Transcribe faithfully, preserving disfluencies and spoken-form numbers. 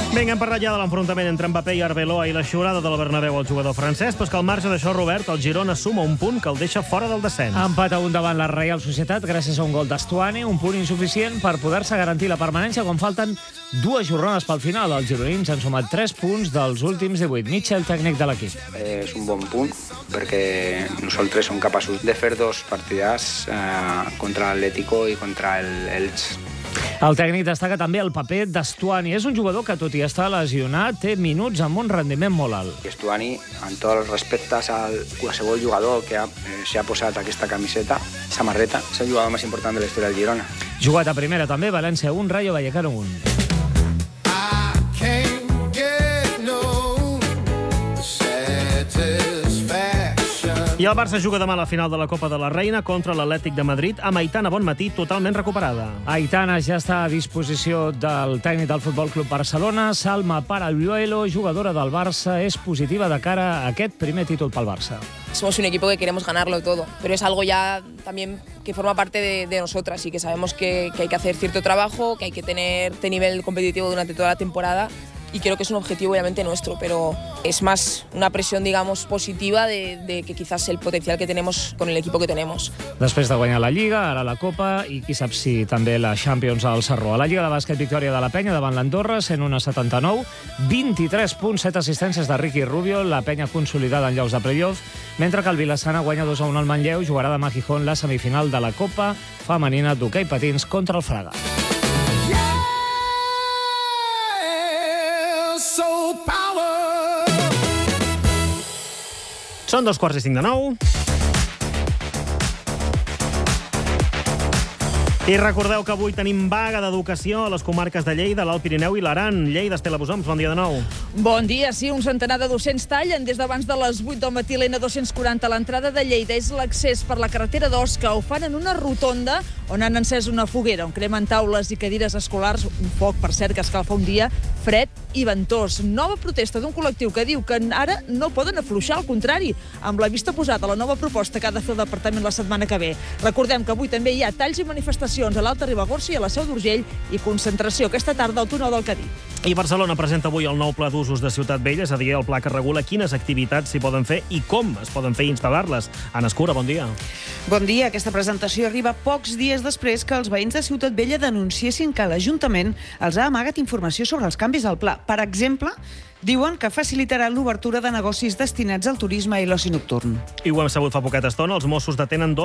Vinga, hem parlat ja de l'enfrontament entre Mbappé i Arbeloa i la xiulada del Bernabéu al jugador francès, però és que al marge d'això, Robert, el Girona suma un punt que el deixa fora del descens. Empat a un davant la Reial Societat gràcies a un gol d'Estuani, un punt insuficient per poder-se garantir la permanència quan falten dues jornades pel final. Els gironins han sumat tres punts dels últims divuit. Mitchell, tècnic de l'equip. És un bon punt perquè nosaltres som capaços de fer dos partidars eh, contra l'Atlético i contra el Elche. El tècnic destaca també el paper d'Estuani. És un jugador que, tot i estar lesionat, té minuts amb un rendiment molt alt. Estuani, amb tots els respectes a qualsevol jugador que ha, eh, s'ha posat aquesta camiseta, samarreta, és el jugador més important de la història del Girona. Jugat a primera també, València un, Rayo Vallecano un. I el Barça juga demà a la final de la Copa de la Reina contra l'Atlètic de Madrid, amb Aitana Bonmatí totalment recuperada. Aitana ja està a disposició del tècnic del Futbol Club Barcelona. Salma Paralluelo, jugadora del Barça, és positiva de cara a aquest primer títol pel Barça. Somos un equipo que queremos ganarlo todo, pero es algo ya también que forma parte de, de nosotras y que sabemos que, que hay que hacer cierto trabajo, que hay que tener este nivel competitivo durante toda la temporada. Y creo que es un objetivo obviamente nuestro, pero es más una presión, digamos, positiva de, de que quizás el potencial que tenemos con el equipo que tenemos. Després de guanyar la Lliga, ara la Copa i qui sap si també la Champions al Sarró. A la Lliga de bàsquet, victòria de la Penya davant l'Andorra, cent un a setanta-nou, vint-i-tres punts, set assistències de Ricky Rubio, la Penya consolidada en llocs de playoff, mentre que el Vilassana guanya dos a un al Manlleu, jugarà demà a Gijón la semifinal de la Copa femenina d'hoquei patins contra el Fraga. Són dos quarts i cinc de nou. I recordeu que avui tenim vaga d'educació a les comarques de Lleida, l'Alt Pirineu i l'Aran. Lleida, Estela Bosoms, bon dia de nou. Bon dia, sí, un centenar de docents tallen des d'abans de les vuit del matí l'N dos-cents quaranta. L'entrada de Lleida és l'accés per la carretera dos, que ho fan en una rotonda on han encès una foguera, on cremen taules i cadires escolars, un foc, per cert, que escalfa un dia fred i ventós. Nova protesta d'un col·lectiu que diu que ara no poden afluixar, al contrari, amb la vista posada a la nova proposta que ha de fer el departament la setmana que ve. Recordem que avui també hi ha talls i manifestacions a l'Alta Ribagorça i a la Seu d'Urgell i concentració aquesta tarda al túnel del Cadí. I Barcelona presenta avui el nou pla d'usos de Ciutat Vella, és a dir, el pla que regula quines activitats s'hi poden fer i com es poden fer i instal·lar-les. Anna Escura, bon dia. Bon dia. Aquesta presentació arriba pocs dies després que els veïns de Ciutat Vella denunciessin que l'Ajuntament els ha amagat informació sobre els canvis al pla. Per exemple, diuen que facilitarà l'obertura de negocis destinats al turisme i l'oci nocturn. I ho hem sabut fa poqueta estona, els Mossos detenen dos